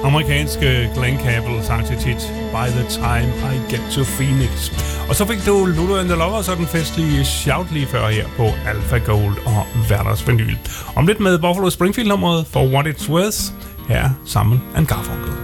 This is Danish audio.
Amerikanske Glen Campbell sang til tit By the Time I Get to Phoenix. Og så fik du Lulu and the Lovers og den festlige shout lige før her på Alpha Gold og Werners Vinyl. Om lidt med Buffalo Springfield-nummeret For What It's Worth her sammen and Garfunkel.